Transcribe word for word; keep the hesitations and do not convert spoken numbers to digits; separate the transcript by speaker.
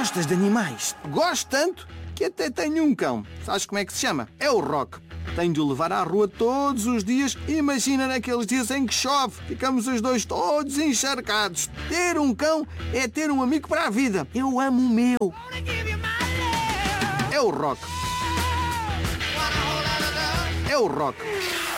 Speaker 1: gostas de animais?
Speaker 2: Gosto tanto que até tenho um cão. Sabes como é que se chama? É o Rock. Tenho de o levar à rua todos os dias. Imagina naqueles dias em que chove. Ficamos os dois todos encharcados. Ter um cão é ter um amigo para a vida. Eu amo o meu. É o Rock. É o Rock.